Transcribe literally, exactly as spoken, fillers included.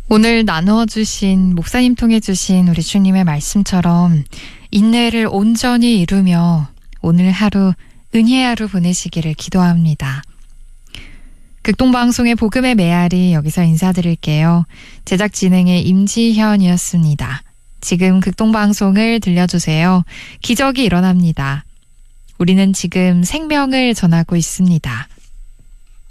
오늘 나누어주신, 목사님 통해 주신 우리 주님의 말씀처럼 인내를 온전히 이루며 오늘 하루 은혜의 하루 보내시기를 기도합니다. 극동방송의 복음의 메아리 여기서 인사드릴게요. 제작 진행의 임지현이었습니다. 지금 극동방송을 들려주세요. 기적이 일어납니다. 우리는 지금 생명을 전하고 있습니다.